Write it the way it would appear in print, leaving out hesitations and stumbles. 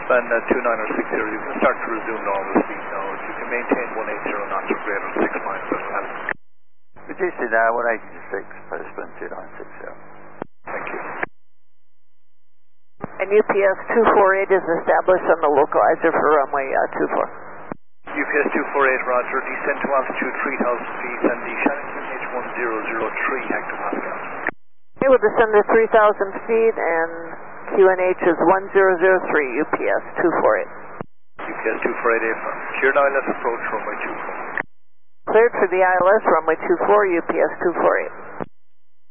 Span 29 or 60, you can start to resume normal speed now. If you can maintain 180 knots or greater, 6 miles, that'll help. Reduce it now, 186, postman 2960. Thank you. And UPS 248 is established on the localizer for runway 24. UPS 248, roger. Descend to altitude 3,000 feet and the Shannon H1003 hectopascals. Okay, we'll descend to 3,000 feet and QNH is 1003, UPS 248. UPS 248, affirm. Cleared ILS approach runway 24. Cleared for the ILS, runway 24, UPS 248.